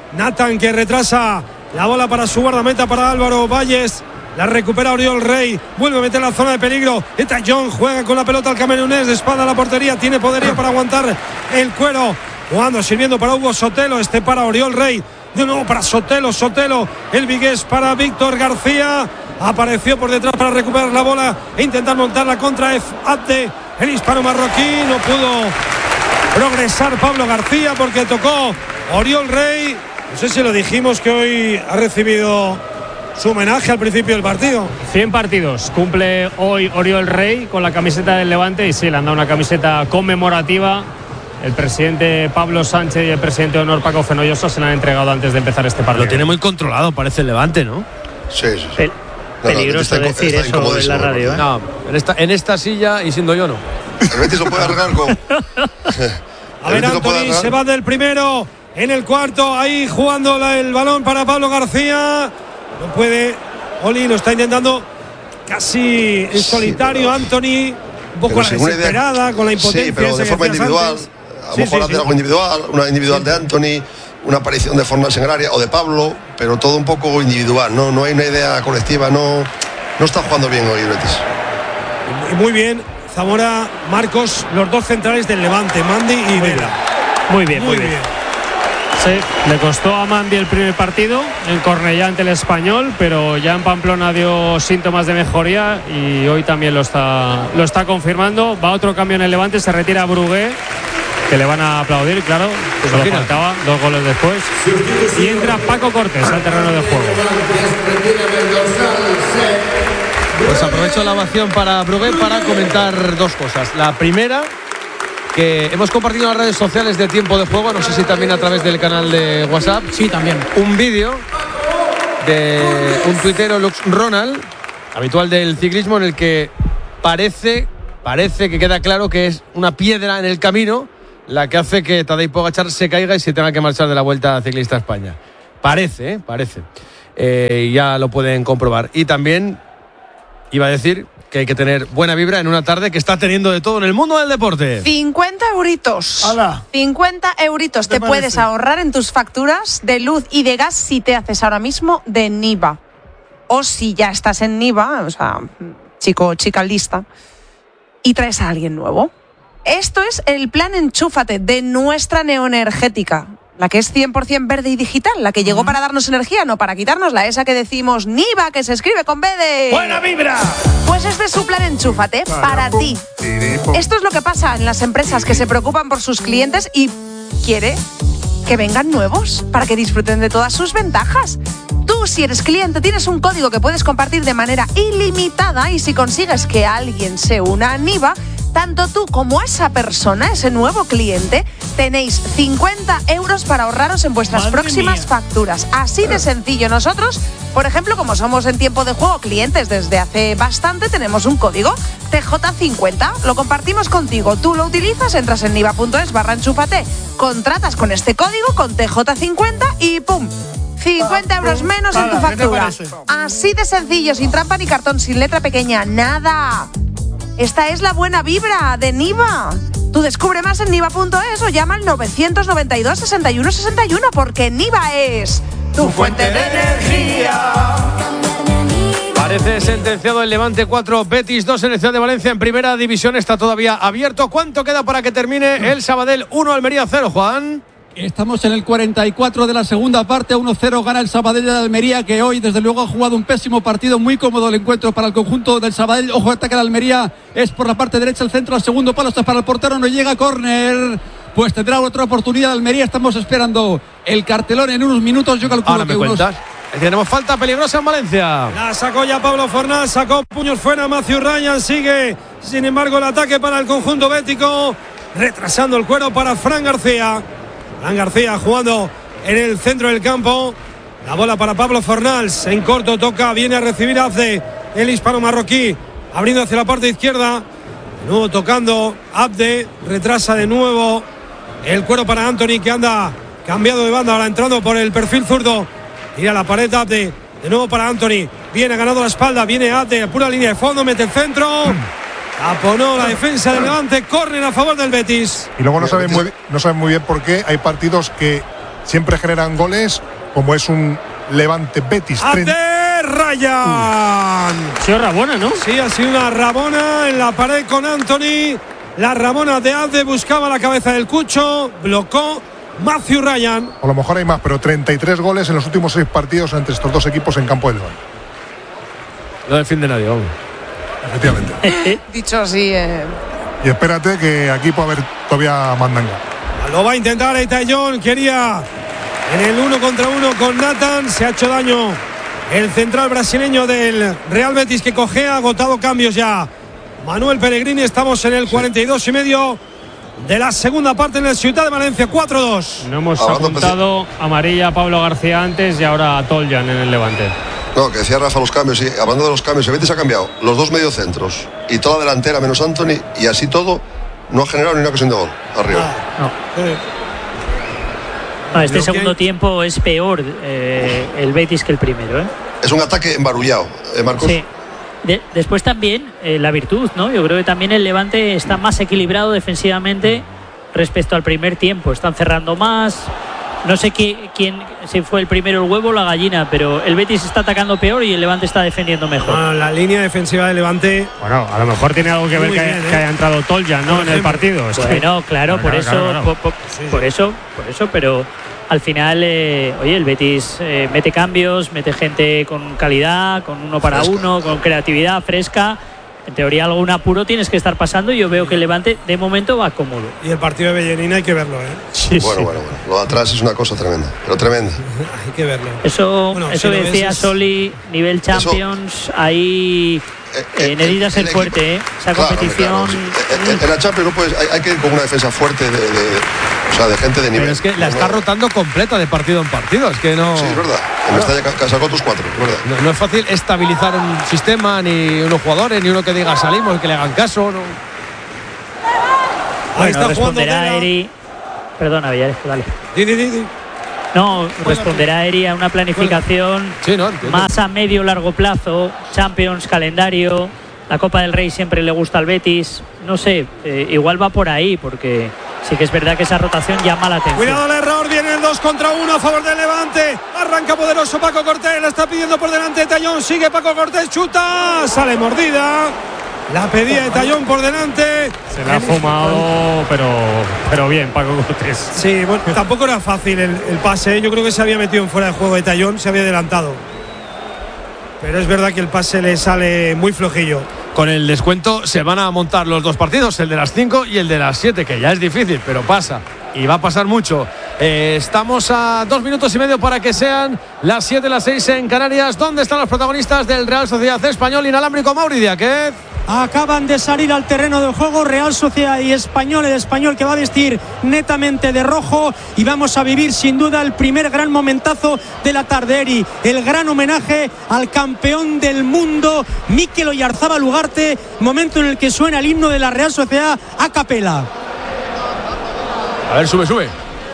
[SPEAKER 2] Nathan, que retrasa la bola para su guardameta, para Álvaro Valles. La recupera Oriol Rey, vuelve a meter la zona de peligro. Eta John juega con la pelota al camerunés, de espalda a la portería, tiene poderío para aguantar el cuero. Jugando, sirviendo para Hugo Sotelo, este para Oriol Rey. De nuevo para Sotelo, Sotelo, el vigués para Víctor García. Apareció por detrás para recuperar la bola e intentar montarla contra Abde, el hispano marroquí. No pudo progresar Pablo García porque tocó Oriol Rey. No sé si lo dijimos que hoy ha recibido su homenaje al principio del partido.
[SPEAKER 7] cien partidos cumple hoy Oriol Rey con la camiseta del Levante, y sí, le han dado una camiseta conmemorativa. El presidente Pablo Sánchez y el presidente de honor Paco Fenollosa se la han entregado antes de empezar este partido.
[SPEAKER 1] Lo tiene muy controlado, parece el Levante, ¿no?
[SPEAKER 8] Sí, sí, sí.
[SPEAKER 13] Pel-
[SPEAKER 8] no,
[SPEAKER 13] peligroso
[SPEAKER 8] no,
[SPEAKER 13] decir
[SPEAKER 8] está
[SPEAKER 13] eso en la radio, ¿eh?
[SPEAKER 1] No, en esta, en esta silla y siendo yo no.
[SPEAKER 8] El Betis lo puede arreglar con...
[SPEAKER 2] A ver, Anthony se va del primero en el cuarto, ahí jugando la, el balón para Pablo García. No puede, Oli lo está intentando casi en solitario, sí, Anthony, un poco a la desesperada, idea, con la impotencia.
[SPEAKER 8] Sí, pero de forma individual, antes. a lo sí, mejor sí, hacer sí. algo individual, una individual de Anthony, una aparición de Fornals en el área, o de Pablo, pero todo un poco individual, no, no hay una idea colectiva, no, no está jugando bien hoy el Betis.
[SPEAKER 2] Muy bien, Zamora, Marcos, los dos centrales del Levante, Mandy y Vela.
[SPEAKER 7] Muy bien, muy, muy bien. bien. Sí, le costó a Mandy el primer partido en Cornellá ante el Español, pero ya en Pamplona dio síntomas de mejoría y hoy también lo está, lo está confirmando. Va otro cambio en el Levante, se retira Brugué, que le van a aplaudir, claro, pues lo faltaba, dos goles después. Y entra Paco Cortés al terreno de juego.
[SPEAKER 1] Pues aprovecho la ovación para Brugué para comentar dos cosas. La primera, que hemos compartido en las redes sociales de Tiempo de Juego, no sé si también a través del canal de WhatsApp.
[SPEAKER 11] Sí, también.
[SPEAKER 1] Un vídeo de un tuitero, Lux Ronald, habitual del ciclismo, en el que parece, parece que queda claro que es una piedra en el camino la que hace que Tadej Pogačar se caiga y se tenga que marchar de la Vuelta Ciclista a España. Parece, ¿eh? Parece. Eh, ya lo pueden comprobar. Y también iba a decir que hay que tener buena vibra en una tarde que está teniendo de todo en el mundo del deporte.
[SPEAKER 5] cincuenta euritos.
[SPEAKER 2] ¡Hala!
[SPEAKER 5] cincuenta euritos te, te puedes ahorrar en tus facturas de luz y de gas si te haces ahora mismo de Niva. O si ya estás en Niva, o sea, chico o chica lista, y traes a alguien nuevo. Esto es el plan Enchúfate de nuestra Neoenergética. La que es cien por ciento verde y digital, la que llegó uh-huh. para darnos energía, no para quitárnosla. Esa que decimos Niva, que se escribe con B de...
[SPEAKER 2] ¡Buena vibra!
[SPEAKER 5] Pues este es su plan Enchúfate para ti. Esto es lo que pasa en las empresas que se preocupan por sus clientes y quiere que vengan nuevos para que disfruten de todas sus ventajas. Tú, si eres cliente, tienes un código que puedes compartir de manera ilimitada, y si consigues que alguien se una a Niva, tanto tú como esa persona, ese nuevo cliente, tenéis cincuenta euros para ahorraros en vuestras Madre próximas mía. facturas. Así de sencillo. Nosotros, por ejemplo, como somos en Tiempo de Juego clientes desde hace bastante, tenemos un código T J cincuenta. Lo compartimos contigo. Tú lo utilizas, entras en niva.es barra enchúfate, contratas con este código con T J cincuenta y ¡pum! cincuenta euros menos en tu factura. Así de sencillo, sin trampa ni cartón, sin letra pequeña, nada. Esta es la buena vibra de Niva. Tú descubre más en niva.es o llama al novecientos noventa y dos, sesenta y uno sesenta y uno, porque Niva es tu fuente de energía.
[SPEAKER 1] Parece sentenciado el Levante cuatro, Betis dos en el Ciudad de Valencia. En primera división está todavía abierto. ¿Cuánto queda para que termine el Sabadell uno, Almería cero, Juan?
[SPEAKER 3] Estamos en el cuarenta y cuatro de la segunda parte. uno cero gana el Sabadell de Almería, que hoy desde luego ha jugado un pésimo partido. Muy cómodo el encuentro para el conjunto del Sabadell. Ojo, ataque de Almería, es por la parte derecha, el centro al segundo palo, está para el portero, no llega, córner. Pues tendrá otra oportunidad Almería. Estamos esperando el cartelón en unos minutos. Yo calculo
[SPEAKER 1] Ahora me
[SPEAKER 3] que
[SPEAKER 1] cuentas.
[SPEAKER 3] unos...
[SPEAKER 1] Tenemos falta peligrosa en Valencia.
[SPEAKER 2] La sacó ya Pablo Fornals, sacó puños fuera Matthew Ryan. Sigue, sin embargo, el ataque para el conjunto bético, retrasando el cuero para Fran García. Fran García jugando en el centro del campo. La bola para Pablo Fornals. En corto toca, viene a recibir Abde, el hispano marroquí, abriendo hacia la parte izquierda. De nuevo tocando Abde, retrasa de nuevo el cuero para Anthony, que anda cambiado de banda, ahora entrando por el perfil zurdo. Tira la pared Abde, de nuevo para Anthony. Viene, ha ganado la espalda, viene Abde, pura línea de fondo, mete el centro. Aponó la defensa del Levante, córner a favor del Betis.
[SPEAKER 9] Y luego no saben muy, no saben muy bien por qué hay partidos que siempre generan goles, como es un Levante Betis.
[SPEAKER 2] ¡Ante Ryan!
[SPEAKER 7] Ha sido Rabona, ¿no?
[SPEAKER 2] Sí, ha sido una Rabona en la pared con Anthony. La Rabona de Abde buscaba la cabeza del Cucho, blocó Matthew Ryan.
[SPEAKER 9] A lo mejor hay más, pero treinta y tres goles en los últimos seis partidos entre estos dos equipos en campo del Levante.
[SPEAKER 1] No defiende nadie, vamos.
[SPEAKER 9] Efectivamente.
[SPEAKER 5] Dicho así, eh.
[SPEAKER 9] Y espérate que aquí puede haber todavía mandanga.
[SPEAKER 2] Lo va a intentar Etayón, quería en el uno contra uno con Nathan, se ha hecho daño el central brasileño del Real Betis que cogea, agotado cambios ya Manuel Pellegrini. Estamos en el cuarenta y dos y medio de la segunda parte en el Ciudad de Valencia, cuatro dos.
[SPEAKER 7] No hemos apuntado amarilla a Pablo García antes y ahora a Toljan en el Levante.
[SPEAKER 8] No, que decía Rafa los cambios, y hablando de los cambios, el Betis ha cambiado los dos mediocentros y toda la delantera menos Anthony, y así todo no ha generado ni una ocasión de gol arriba.
[SPEAKER 13] No. No, este segundo tiempo es peor eh, el Betis que el primero, ¿eh?
[SPEAKER 8] Es un ataque embarullado, ¿eh, Marcos?
[SPEAKER 13] Sí. De, después también eh, la virtud, ¿no? Yo creo que también el Levante está más equilibrado defensivamente respecto al primer tiempo. Están cerrando más. No sé qué, quién si fue el primero, el huevo o la gallina, pero el Betis está atacando peor y el Levante está defendiendo mejor.
[SPEAKER 2] Ah, la línea defensiva del Levante.
[SPEAKER 7] Bueno, a lo mejor tiene algo que ver que, bien, ¿eh? que haya entrado Toljan, ¿no? En el partido.
[SPEAKER 13] Bueno, claro,
[SPEAKER 7] no,
[SPEAKER 13] por
[SPEAKER 7] no,
[SPEAKER 13] eso,
[SPEAKER 7] claro, claro.
[SPEAKER 13] Por, por, sí, por eso, por eso, pero al final, eh, oye, el Betis eh, mete cambios, mete gente con calidad, con uno para fresca. uno, con creatividad fresca. En teoría algún apuro tienes que estar pasando y yo veo que el Levante de momento va cómodo.
[SPEAKER 2] Y el partido de Bellenina hay que verlo, ¿eh?
[SPEAKER 8] Sí, bueno, sí. bueno, bueno. Lo de atrás es una cosa tremenda, pero tremenda.
[SPEAKER 2] Hay que verlo.
[SPEAKER 13] Eso, bueno, eso si decía es... Soli, nivel Champions, eso... ahí eh, eh, necesitas ser fuerte, ¿eh? Esa claro, competición.
[SPEAKER 8] Claro, sí. En, en la Champions no puedes, hay, hay que ir con una defensa fuerte de, de, de, o sea, de gente de nivel.
[SPEAKER 1] Pero es que la está no, rotando completa de partido en partido, es que no.
[SPEAKER 8] Sí, es verdad. En Mestalla sacó tus cuatro, es verdad.
[SPEAKER 1] No, no es fácil estabilizar un sistema, ni unos jugadores, ni uno que diga salimos, que le hagan caso. No.
[SPEAKER 13] Ahí bueno, está responderá Eri. Perdona, Villares, dale.
[SPEAKER 2] Di, di, di.
[SPEAKER 13] No, responderá Eri a una planificación
[SPEAKER 1] sí, no,
[SPEAKER 13] más a medio largo plazo, Champions, calendario, la Copa del Rey siempre le gusta al Betis, no sé, eh, igual va por ahí porque sí que es verdad que esa rotación llama la atención.
[SPEAKER 2] Cuidado el error, viene el dos contra uno a favor del Levante, arranca poderoso Paco Cortés, la está pidiendo por delante Tallón, sigue Paco Cortés, chuta, sale mordida. La pedía de Tallón por delante.
[SPEAKER 7] Se la ha fumado, pero, pero bien, Paco Cortés.
[SPEAKER 2] Sí, bueno, tampoco era fácil el, el pase. Yo creo que se había metido en fuera de juego de Tallón, se había adelantado. Pero es verdad que el pase le sale muy flojillo.
[SPEAKER 1] Con el descuento se van a montar los dos partidos, el de las cinco y el de las siete, que ya es difícil, pero pasa. Y va a pasar mucho. Eh, estamos a dos minutos y medio para que sean las siete, las seis en Canarias. ¿Dónde están los protagonistas del Real Sociedad Español Inalámbrico? Mauri Diáquez.
[SPEAKER 11] Acaban de salir al terreno de juego Real Sociedad y Español, el Español que va a vestir netamente de rojo y vamos a vivir sin duda el primer gran momentazo de la tarde, Eri, el gran homenaje al campeón del mundo Mikel Oyarzabal Ugarte, momento en el que suena el himno de la Real Sociedad a capela.
[SPEAKER 1] A ver, sube, sube.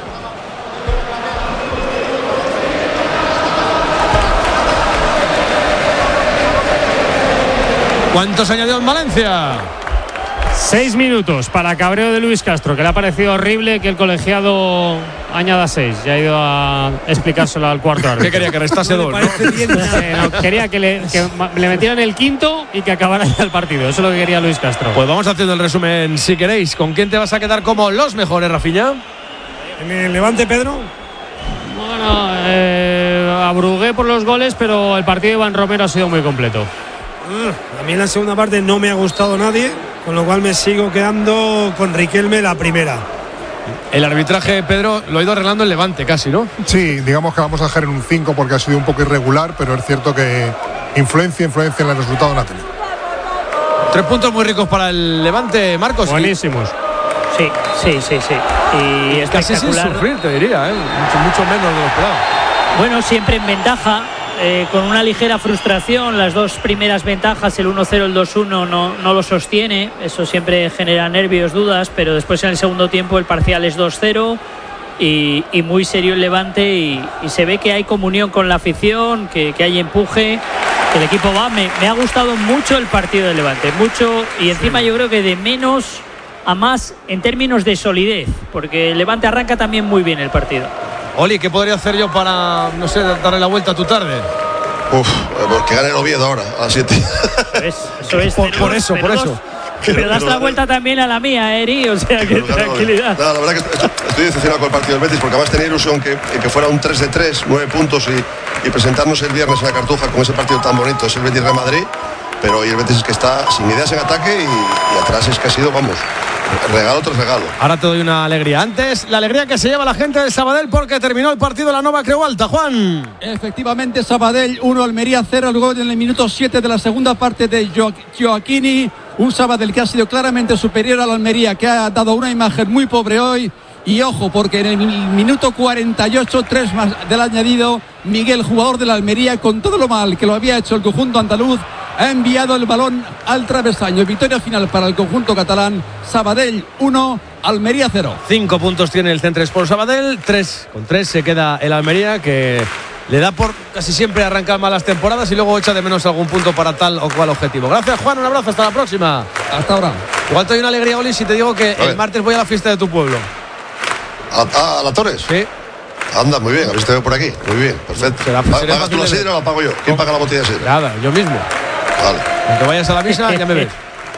[SPEAKER 1] ¿Cuántos añadió en Valencia?
[SPEAKER 7] Seis minutos para cabreo de Luis Castro, que le ha parecido horrible que el colegiado añada seis. Ya ha ido a explicárselo al cuarto árbitro.
[SPEAKER 1] ¿Qué quería? Que restase dos, ¿no?
[SPEAKER 7] Eh, no, quería que le, que le metieran el quinto y que acabara ya el partido. Eso es lo que quería Luis Castro.
[SPEAKER 1] Pues vamos haciendo el resumen si queréis. ¿Con quién te vas a quedar como los mejores, Rafinha?
[SPEAKER 2] ¿En el Levante, Pedro?
[SPEAKER 7] Bueno, eh, abrugué por los goles, pero el partido de Iván Romero ha sido muy completo.
[SPEAKER 2] A mí en la segunda parte no me ha gustado nadie, con lo cual me sigo quedando con Riquelme la primera.
[SPEAKER 1] El arbitraje, Pedro, lo ha ido arreglando el Levante casi, ¿no?
[SPEAKER 9] Sí, digamos que vamos a dejar en un cinco porque ha sido un poco irregular, pero es cierto que influencia, influencia en el resultado no ha tenido.
[SPEAKER 1] Tres puntos muy ricos para el Levante, Marcos.
[SPEAKER 7] Buenísimos.
[SPEAKER 13] Sí, sí, sí, sí. Y es
[SPEAKER 1] casi sin sufrir, te diría, ¿eh? mucho, mucho menos de lo esperado.
[SPEAKER 13] Bueno, siempre en ventaja. Eh, con una ligera frustración, las dos primeras ventajas, el uno cero, el dos uno, no, no lo sostiene, eso siempre genera nervios, dudas, pero después en el segundo tiempo el parcial es dos cero y, y muy serio el Levante y, y se ve que hay comunión con la afición, que, que hay empuje, que el equipo va, me, me ha gustado mucho el partido del Levante, mucho, y encima sí. Yo creo que de menos a más en términos de solidez, porque el Levante arranca también muy bien el partido.
[SPEAKER 1] Oli, ¿qué podría hacer yo para, no sé, darle la vuelta a tu tarde?
[SPEAKER 8] Uf, porque gane el Oviedo ahora, a las siete.
[SPEAKER 13] Eso es.
[SPEAKER 1] Por, por eso, por eso.
[SPEAKER 13] Pero das la vuelta también a la mía, Eri, o sea que tranquilidad.
[SPEAKER 8] No, la verdad que estoy, estoy decepcionado con el partido del Betis, porque además tenía ilusión que, que fuera un tres de tres, nueve puntos y, y presentarnos el viernes en la Cartuja con ese partido tan bonito, es el Betis Real Madrid, pero hoy el Betis es que está sin ideas en ataque y, y atrás es que ha sido, vamos, regalo tras regalo.
[SPEAKER 1] Ahora te doy una alegría. Antes, la alegría que se lleva la gente de Sabadell porque terminó el partido de la Nova Creu Alta, Juan.
[SPEAKER 3] Efectivamente, Sabadell uno, Almería cero, luego en el minuto siete de la segunda parte de jo- Joaquini. Un Sabadell que ha sido claramente superior a la Almería, que ha dado una imagen muy pobre hoy. Y ojo, porque en el minuto cuarenta y ocho, tres más del añadido, Miguel, jugador de la Almería, con todo lo mal que lo había hecho el conjunto andaluz, ha enviado el balón al travesaño. Victoria final para el conjunto catalán. Sabadell uno, Almería cero.
[SPEAKER 1] Cinco puntos tiene el Centre Sport Sabadell, tres con tres se queda el Almería, que le da por casi siempre arrancar malas temporadas y luego echa de menos algún punto para tal o cual objetivo. Gracias, Juan, un abrazo, hasta la próxima.
[SPEAKER 3] Hasta ahora.
[SPEAKER 1] Igual te doy una alegría, Oli, si te digo que el martes voy a la fiesta de tu pueblo.
[SPEAKER 8] ¿A, a, a la Torres?
[SPEAKER 1] Sí.
[SPEAKER 8] Anda, muy bien, a ver si te veo por aquí. Muy bien, perfecto.
[SPEAKER 1] Será, será
[SPEAKER 8] ¿Pagas tú la sidra o la pago yo? ¿Quién paga la botella de sidra?
[SPEAKER 1] Nada, yo mismo.
[SPEAKER 8] Vale.
[SPEAKER 1] Aunque vayas a la misa, ya me ves.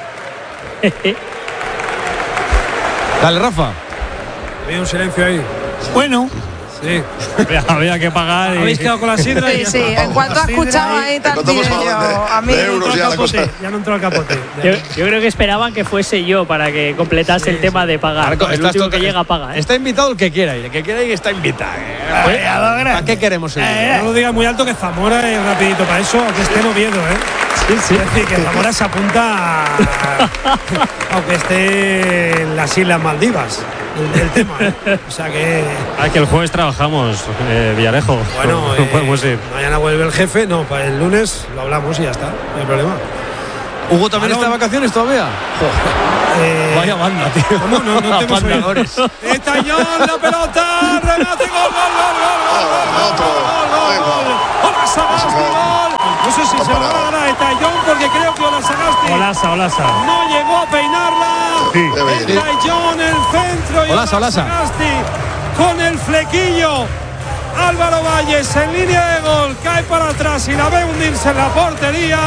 [SPEAKER 1] Dale, Rafa.
[SPEAKER 2] Había un silencio ahí.
[SPEAKER 11] Bueno.
[SPEAKER 2] Sí.
[SPEAKER 7] Había que pagar. Y...
[SPEAKER 2] Habéis quedado con la sidra.
[SPEAKER 5] Sí, sí, en cuanto ha escuchado ahí tal yo, a mí
[SPEAKER 2] ya, ya no entró al capote.
[SPEAKER 13] Yo, yo creo que esperaban que fuese yo para que completase sí, el tema sí. de pagar.
[SPEAKER 1] Marco,
[SPEAKER 13] el último que llega paga. ¿eh?
[SPEAKER 1] Está invitado el que quiera ir, el que quiera ir está invitado. ¿Eh? ¿Para qué queremos ir?
[SPEAKER 2] Eh, no lo digas muy alto que Zamora es rapidito para eso, aunque esté en Oviedo, ¿eh? Sí, sí. Es decir, que Zamora se apunta a, aunque esté en las Islas Maldivas. El, el tema, ¿eh? O sea que.
[SPEAKER 7] Ah, que el jueves trabajamos, eh, Villarejo.
[SPEAKER 2] Bueno,
[SPEAKER 7] no,
[SPEAKER 2] eh,
[SPEAKER 7] no podemos ir.
[SPEAKER 2] Mañana vuelve el jefe, no, para el lunes lo hablamos y ya está, no hay problema.
[SPEAKER 1] ¿Hugo también está de vacaciones todavía?
[SPEAKER 2] Eh,
[SPEAKER 1] Vaya banda, tío.
[SPEAKER 2] ¿Cómo no? No tenemos
[SPEAKER 1] bandadores.
[SPEAKER 2] Estañón, la pelota, remate, gol, gol, gol, gol, gol, gol, gol, gol. Hola, Sagasti, gol. No sé si se lo va a ganar Estañón porque creo que Hola Sagasti.
[SPEAKER 7] Olasa, Olasa.
[SPEAKER 2] No llegó a peinarla.
[SPEAKER 9] Sí.
[SPEAKER 2] Estañón, el centro. Y
[SPEAKER 1] Olasa, Olasa.
[SPEAKER 2] Sagasti con el flequillo. Álvaro Valles en línea de gol, cae para atrás y la ve hundirse en la portería.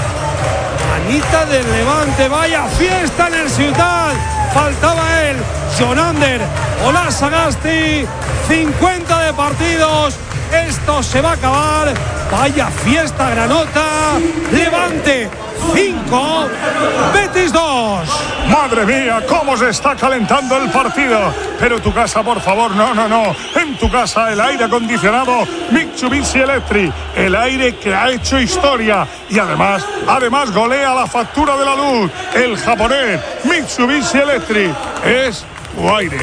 [SPEAKER 2] Manita del Levante, vaya fiesta en el Ciutat. Faltaba él, Jonander, Hola Sagasti, cincuenta de partidos. Esto se va a acabar. Vaya fiesta Granota. Levante cinco, Betis dos.
[SPEAKER 12] Madre mía, cómo se está calentando el partido. Pero tu casa, por favor, no, no, no. En tu casa el aire acondicionado Mitsubishi Electric, el aire que ha hecho historia y además, además golea la factura de la luz. El japonés Mitsubishi Electric es tu aire.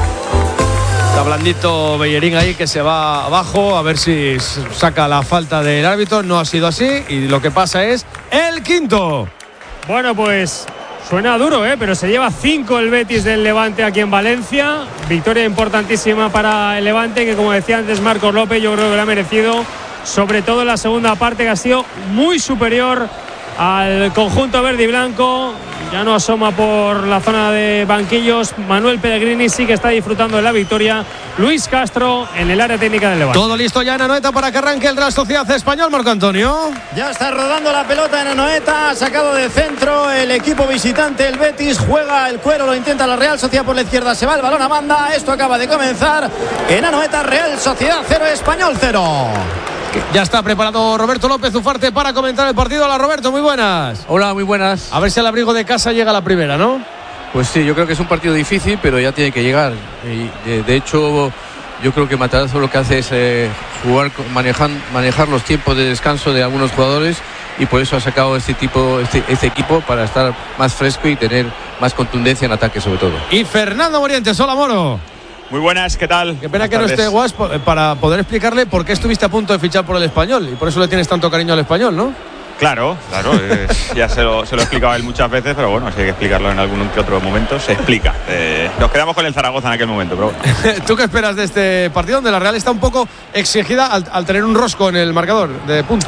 [SPEAKER 1] Está blandito Bellerín ahí que se va abajo a ver si saca la falta del árbitro. No ha sido así y lo que pasa es el quinto.
[SPEAKER 7] Bueno, pues suena duro, ¿eh? Pero se lleva cinco el Betis del Levante aquí en Valencia. Victoria importantísima para el Levante que, como decía antes Marcos López, yo creo que lo ha merecido, sobre todo en la segunda parte, que ha sido muy superior al conjunto verde y blanco. Ya no asoma por la zona de banquillos Manuel Pellegrini, sí que está disfrutando de la victoria. Luis Castro en el área técnica del Levante.
[SPEAKER 1] Todo listo ya en Anoeta para que arranque el Real Sociedad Español, Marco Antonio.
[SPEAKER 10] Ya está rodando la pelota en Anoeta, ha sacado de centro el equipo visitante, el Betis, juega el cuero, lo intenta la Real Sociedad por la izquierda, se va el balón a banda, esto acaba de comenzar en Anoeta, Real Sociedad cero, Español cero.
[SPEAKER 1] Ya está preparado Roberto López Ufarte para comentar el partido. Hola Roberto, muy buenas.
[SPEAKER 20] Hola, muy buenas.
[SPEAKER 1] A ver si el abrigo de casa llega a la primera, ¿no?
[SPEAKER 20] Pues sí, yo creo que es un partido difícil, pero ya tiene que llegar. Y, de, de hecho, yo creo que Matarazzo lo que hace es eh, jugar, manejar, manejar los tiempos de descanso de algunos jugadores y por eso ha sacado este tipo, este, este equipo para estar más fresco y tener más contundencia en ataque sobre todo.
[SPEAKER 1] Y Fernando Morientes, hola Moro.
[SPEAKER 21] Muy buenas, ¿qué tal?
[SPEAKER 1] Qué pena
[SPEAKER 21] buenas
[SPEAKER 1] que
[SPEAKER 21] tardes.
[SPEAKER 1] no esté Guas para poder explicarle por qué estuviste a punto de fichar por el Español y por eso le tienes tanto cariño al Español, ¿no?
[SPEAKER 21] Claro, claro, eh, ya se lo, se lo he explicado a él muchas veces, pero bueno, si hay que explicarlo en algún que otro momento, se explica. Eh, nos quedamos con el Zaragoza en aquel momento, pero bueno.
[SPEAKER 1] ¿Tú qué esperas de este partido donde la Real está un poco exigida al, al tener un rosco en el marcador de puntos?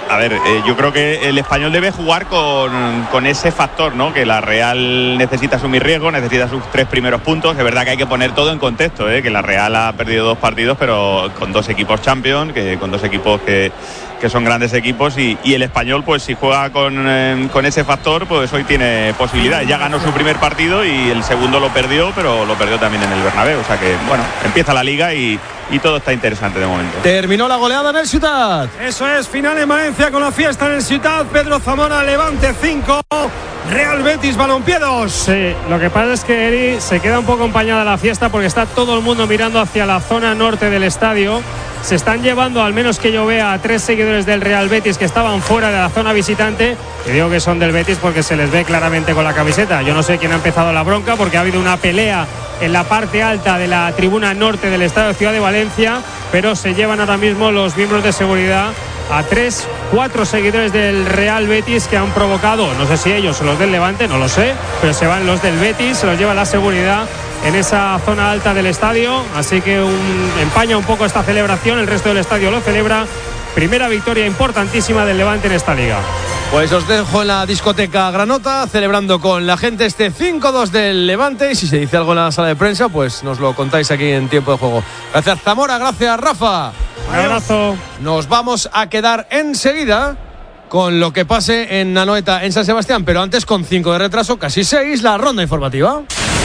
[SPEAKER 21] A ver, eh, yo creo que el Español debe jugar con, con ese factor, ¿no? Que la Real necesita asumir riesgo, necesita sus tres primeros puntos. Es verdad que hay que poner todo en contexto, ¿eh? Que la Real ha perdido dos partidos, pero con dos equipos champions, que con dos equipos que, que son grandes equipos, y, y el Español, pues si juega con, eh, con ese factor, pues hoy tiene posibilidades. Ya ganó su primer partido y el segundo lo perdió, pero lo perdió también en el Bernabéu. O sea que, bueno, empieza la Liga y, y todo está interesante de momento.
[SPEAKER 1] Terminó la goleada en el Ciutat.
[SPEAKER 2] Eso es, final en Valencia con la fiesta en el Ciutat. Pedro Zamora, Levante cinco, Real Betis Balompié dos.
[SPEAKER 7] Sí, lo que pasa es que Eri se queda un poco empañada la fiesta porque está todo el mundo mirando hacia la zona norte del estadio. Se están llevando, al menos que yo vea, a tres seguidores del Real Betis que estaban fuera de la zona visitante. Y digo que son del Betis porque se les ve claramente con la camiseta. Yo no sé quién ha empezado la bronca, porque ha habido una pelea en la parte alta de la tribuna norte del estadio Ciudad de Valencia, pero se llevan ahora mismo los miembros de seguridad a tres, cuatro seguidores del Real Betis que han provocado, no sé si ellos o los del Levante, no lo sé, pero se van los del Betis, se los lleva la seguridad en esa zona alta del estadio, así que un, empaña un poco esta celebración, el resto del estadio lo celebra. Primera victoria importantísima del Levante en esta liga.
[SPEAKER 1] Pues os dejo en la discoteca Granota celebrando con la gente este cinco dos del Levante, y si se dice algo en la sala de prensa, pues nos lo contáis aquí en Tiempo de Juego. Gracias Zamora, gracias Rafa.
[SPEAKER 7] Un abrazo.
[SPEAKER 1] Nos vamos a quedar enseguida con lo que pase en Anoeta, en San Sebastián, pero antes, con cinco de retraso, casi seis, la ronda informativa.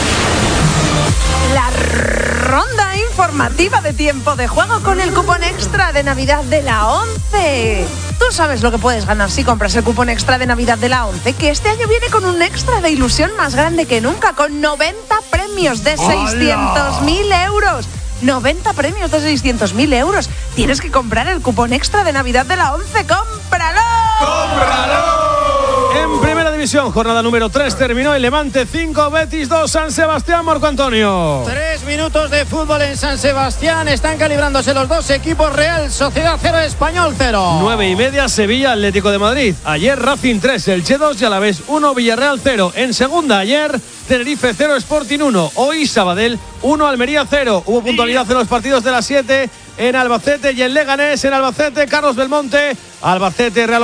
[SPEAKER 5] La ronda informativa de Tiempo de Juego con el cupón extra de Navidad de la ONCE. Tú sabes lo que puedes ganar si compras el cupón extra de Navidad de la ONCE, que este año viene con un extra de ilusión más grande que nunca, con noventa premios de seiscientos mil euros. noventa premios de seiscientos mil euros. Tienes que comprar el cupón extra de Navidad de la ONCE. ¡Cómpralo!
[SPEAKER 1] ¡Cómpralo! En primera división, jornada número tres, terminó el Levante cinco, Betis dos, San Sebastián. Marco Antonio.
[SPEAKER 10] Tres minutos de fútbol en San Sebastián. Están calibrándose los dos equipos. Real Sociedad cero, Español cero.
[SPEAKER 1] Nueve y media, Sevilla Atlético de Madrid. Ayer Racing tres, Elche dos y Alavés uno, Villarreal cero. En segunda ayer Tenerife cero, Sporting uno. Hoy Sabadell uno, Almería cero. Hubo puntualidad en los partidos de las siete en Albacete y en Leganés. En Albacete, Carlos Belmonte. Albacete, Real